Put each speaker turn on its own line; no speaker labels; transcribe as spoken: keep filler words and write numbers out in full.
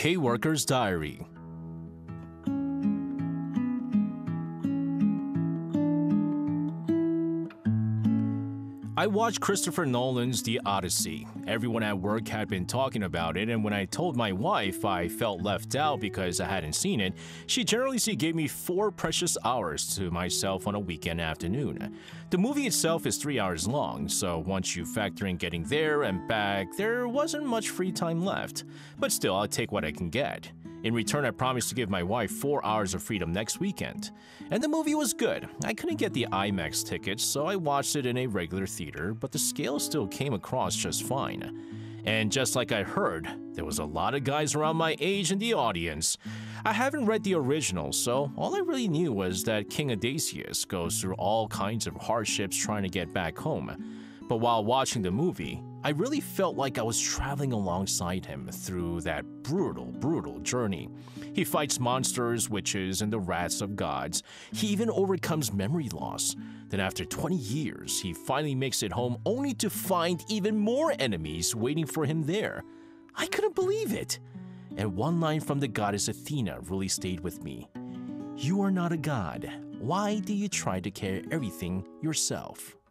K-Worker's Diary. I watched Christopher Nolan's The Odyssey. Everyone at work had been talking about it, and when I told my wife I felt left out because I hadn't seen it, she generously gave me four precious hours to myself on a weekend afternoon. The movie itself is three hours long, so once you factor in getting there and back, there wasn't much free time left. But still, I'll take what I can get. In return, I promised to give my wife four hours of freedom next weekend. And the movie was good. I couldn't get the IMAX tickets, so I watched it in a regular theater, but the scale still came across just fine. And just like I heard, there was a lot of guys around my age in the audience. I haven't read the original, so all I really knew was that King Odysseus goes through all kinds of hardships trying to get back home. But while watching the movie, I really felt like I was traveling alongside him through that brutal, brutal journey. He fights monsters, witches, and the wraths of gods. He even overcomes memory loss. Then after twenty years, he finally makes it home only to find even more enemies waiting for him there. I couldn't believe it. And one line from the goddess Athena really stayed with me. "You are not a god. Why do you try to carry everything yourself?"